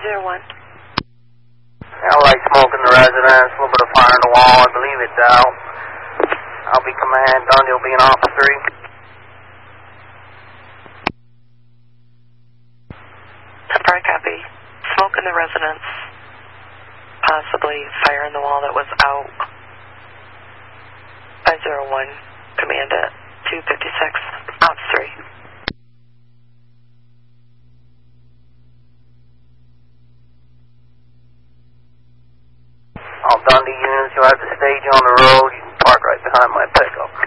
501. Light smoke in the residence, a little bit of fire in the wall, I believe it's out. I'll be command, Dundee will be in office 3. Temporary copy. Smoke in the residence. Possibly fire in the wall that was out. 501. Command at 256. Ops 3. All Dundee units, you'll have to stage on the road. You can park right behind my pickup.